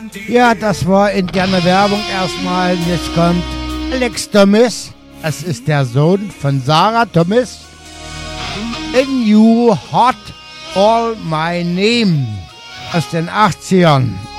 Ja, das war interne Werbung erstmal. Jetzt kommt Alex Thomas. Es ist der Sohn von Sarah Thomas. In You Hot All My Name aus den 80ern.